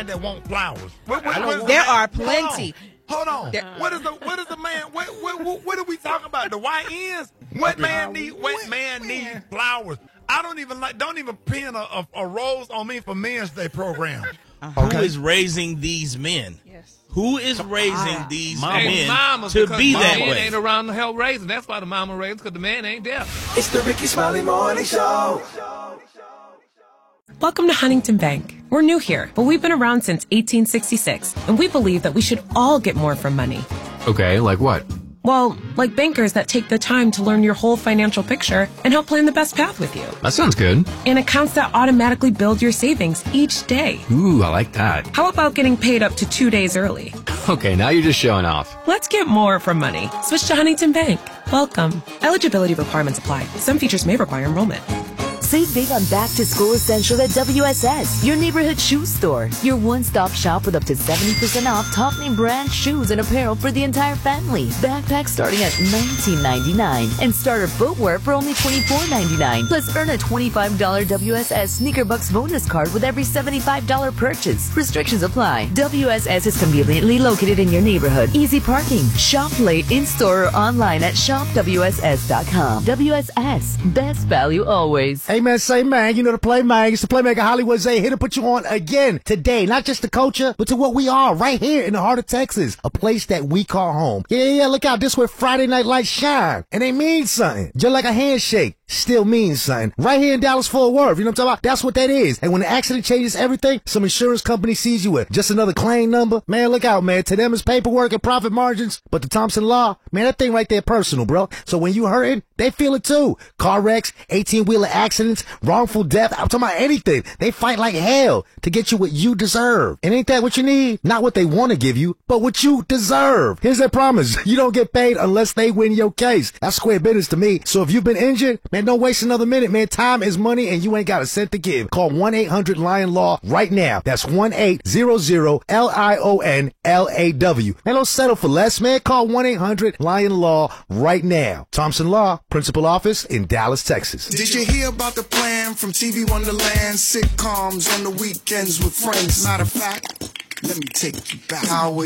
man that want flowers? There are plenty. Hold on. What is the man? What are we talking about? The YNs? What man need flowers? I don't even pin a rose on me for Men's Day program. Who is raising these men? Yes. Who is raising these men mamas, to be that man way? Ain't around to help raising. That's why the mama raising, because the man ain't there. It's the Ricky Smiley Morning Show. Welcome to Huntington Bank. We're new here, but we've been around since 1866, and we believe that we should all get more from money. Okay, like what? Well, like bankers that take the time to learn your whole financial picture and help plan the best path with you. That sounds good. And accounts that automatically build your savings each day. Ooh, I like that. How about getting paid up to 2 days early? Okay, now you're just showing off. Let's get more from money. Switch to Huntington Bank. Welcome. Eligibility requirements apply. Some features may require enrollment. Save big on back-to-school essentials at WSS, your neighborhood shoe store. Your one-stop shop with up to 70% off top name brand shoes and apparel for the entire family. Backpacks starting at $19.99 and starter footwear for only $24.99. Plus, earn a $25 WSS Sneaker Bucks bonus card with every $75 purchase. Restrictions apply. WSS is conveniently located in your neighborhood. Easy parking. Shop late in-store or online at shopwss.com. WSS. Best value always. Hey, man, say, man, you know the play, man. It's the Playmaker Hollywood Zay here to put you on again today. Not just to culture, but to what we are right here in the heart of Texas. A place that we call home. Yeah, look out. This where Friday Night Lights shine. And they mean something. Just like a handshake still means something. Right here in Dallas-Fort Worth. You know what I'm talking about? That's what that is. And when the accident changes everything, some insurance company sees you with just another claim number. Man, look out, man. To them it's paperwork and profit margins. But the Thompson Law, man, that thing right there personal, bro. So when you hurting, they feel it too. Car wrecks, 18-wheeler accidents, wrongful death. I'm talking about anything. They fight like hell to get you what you deserve. And ain't that what you need? Not what they want to give you, but what you deserve. Here's their promise. You don't get paid unless they win your case. That's square business to me. So if you've been injured, man, don't waste another minute, man. Time is money and you ain't got a cent to give. Call 1-800-LION-LAW right now. That's 1-800-LION-LAW. Man, don't settle for less, man. Call 1-800-LION-LAW right now. Thompson Law, principal office in Dallas, Texas. Did you hear about the plan from TV Wonderland? Sitcoms on the weekends with friends. Matter of fact, let me take you back.